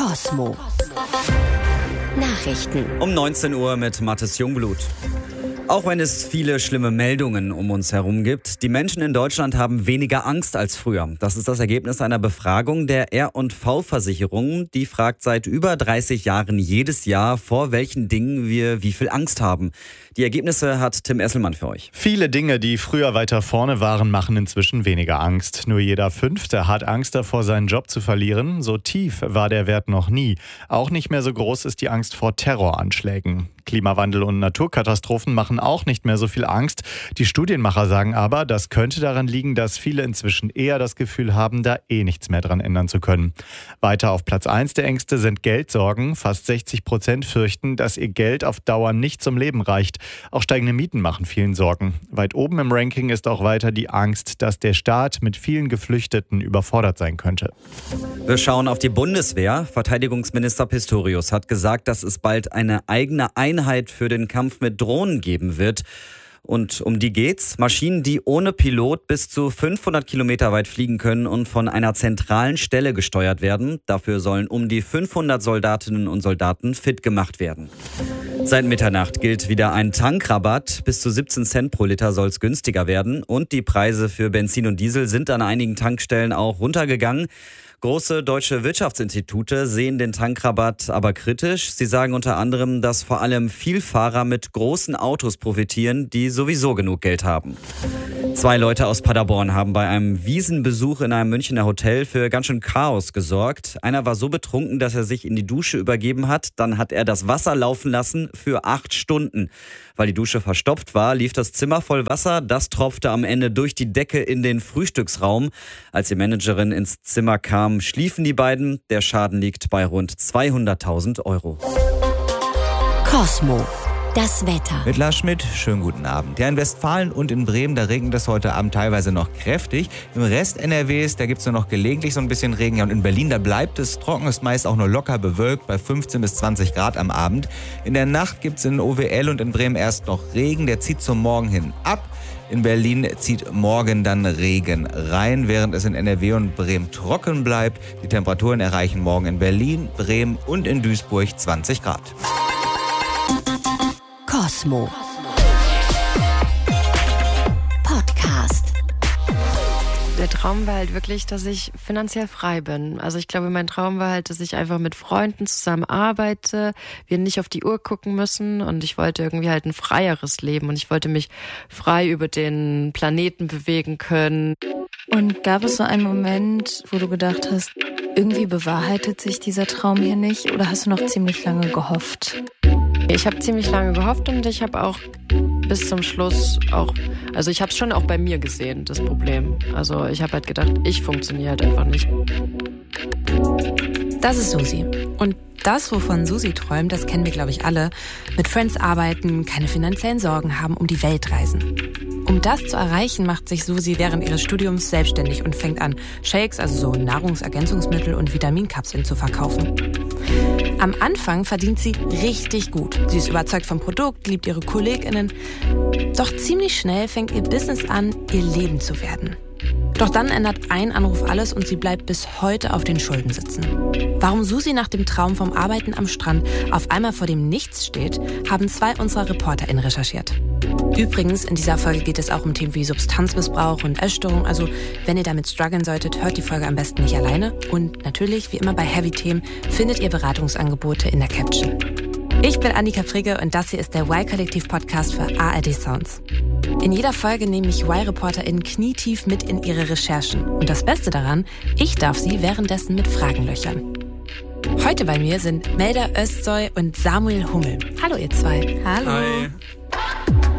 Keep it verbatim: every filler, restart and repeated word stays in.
Kosmo. Nachrichten. Um neunzehn Uhr mit Mathis Jungblut. Auch wenn es viele schlimme Meldungen um uns herum gibt, die Menschen in Deutschland haben weniger Angst als früher. Das ist das Ergebnis einer Befragung der R und V-Versicherung. Die fragt seit über dreißig Jahren jedes Jahr, vor welchen Dingen wir wie viel Angst haben. Die Ergebnisse hat Tim Esselmann für euch. Viele Dinge, die früher weiter vorne waren, machen inzwischen weniger Angst. Nur jeder Fünfte hat Angst davor, seinen Job zu verlieren. So tief war der Wert noch nie. Auch nicht mehr so groß ist die Angst vor Terroranschlägen. Klimawandel und Naturkatastrophen machen auch nicht mehr so viel Angst. Die Studienmacher sagen aber, das könnte daran liegen, dass viele inzwischen eher das Gefühl haben, da eh nichts mehr dran ändern zu können. Weiter auf Platz eins der Ängste sind Geldsorgen. Fast sechzig Prozent fürchten, dass ihr Geld auf Dauer nicht zum Leben reicht. Auch steigende Mieten machen vielen Sorgen. Weit oben im Ranking ist auch weiter die Angst, dass der Staat mit vielen Geflüchteten überfordert sein könnte. Wir schauen auf die Bundeswehr. Verteidigungsminister Pistorius hat gesagt, dass es bald eine eigene Einheit für den Kampf mit Drohnen geben wird. Und um die geht's. Maschinen, die ohne Pilot bis zu fünfhundert Kilometer weit fliegen können und von einer zentralen Stelle gesteuert werden. Dafür sollen um die fünfhundert Soldatinnen und Soldaten fit gemacht werden. Seit Mitternacht gilt wieder ein Tankrabatt. Bis zu siebzehn Cent pro Liter soll es günstiger werden. Und die Preise für Benzin und Diesel sind an einigen Tankstellen auch runtergegangen. Große deutsche Wirtschaftsinstitute sehen den Tankrabatt aber kritisch. Sie sagen unter anderem, dass vor allem Vielfahrer mit großen Autos profitieren, die sowieso genug Geld haben. Zwei Leute aus Paderborn haben bei einem Wiesenbesuch in einem Münchner Hotel für ganz schön Chaos gesorgt. Einer war so betrunken, dass er sich in die Dusche übergeben hat. Dann hat er das Wasser laufen lassen für acht Stunden. Weil die Dusche verstopft war, lief das Zimmer voll Wasser. Das tropfte am Ende durch die Decke in den Frühstücksraum. Als die Managerin ins Zimmer kam, schliefen die beiden. Der Schaden liegt bei rund zweihunderttausend Euro. Kosmo. Das Wetter. Mit Lars Schmidt, schönen guten Abend. Ja, in Westfalen und in Bremen, da regnet es heute Abend teilweise noch kräftig. Im Rest N R Ws, da gibt es nur noch gelegentlich so ein bisschen Regen. Ja, und in Berlin, da bleibt es trocken, ist meist auch nur locker bewölkt bei fünfzehn bis zwanzig Grad am Abend. In der Nacht gibt es in O W L und in Bremen erst noch Regen, der zieht zum Morgen hin ab. In Berlin zieht morgen dann Regen rein, während es in N R W und Bremen trocken bleibt. Die Temperaturen erreichen morgen in Berlin, Bremen und in Duisburg zwanzig Grad. Kosmo. Podcast. Der Traum war halt wirklich, dass ich finanziell frei bin. Also ich glaube, mein Traum war halt, dass ich einfach mit Freunden zusammen arbeite, wir nicht auf die Uhr gucken müssen und ich wollte irgendwie halt ein freieres Leben und ich wollte mich frei über den Planeten bewegen können. Und gab es so einen Moment, wo du gedacht hast, irgendwie bewahrheitet sich dieser Traum hier nicht, oder hast du noch ziemlich lange gehofft? Ich habe ziemlich lange gehofft und ich habe auch bis zum Schluss auch, also ich habe es schon auch bei mir gesehen, das Problem. Also ich habe halt gedacht, ich funktioniere halt einfach nicht. Das ist Susi. Und das, wovon Susi träumt, das kennen wir, glaube ich, alle. Mit Friends arbeiten, keine finanziellen Sorgen haben, um die Welt reisen. Um das zu erreichen, macht sich Susi während ihres Studiums selbstständig und fängt an, Shakes, also so Nahrungsergänzungsmittel und Vitaminkapseln zu verkaufen. Am Anfang verdient sie richtig gut. Sie ist überzeugt vom Produkt, liebt ihre KollegInnen. Doch ziemlich schnell fängt ihr Business an, ihr Leben zu werden. Doch dann ändert ein Anruf alles und sie bleibt bis heute auf den Schulden sitzen. Warum Susi nach dem Traum vom Arbeiten am Strand auf einmal vor dem Nichts steht, haben zwei unserer ReporterInnen recherchiert. Übrigens, in dieser Folge geht es auch um Themen wie Substanzmissbrauch und Essstörung. Also, wenn ihr damit strugglen solltet, hört die Folge am besten nicht alleine. Und natürlich, wie immer bei Heavy-Themen, findet ihr Beratungsangebote in der Caption. Ich bin Annika Frigge und das hier ist der Y-Kollektiv-Podcast für A R D Sounds. In jeder Folge nehme ich Y-ReporterInnen knietief mit in ihre Recherchen. Und das Beste daran, ich darf sie währenddessen mit Fragen löchern. Heute bei mir sind Melda Özsoy und Samuel Hummel. Hallo ihr zwei. Hallo. Hi.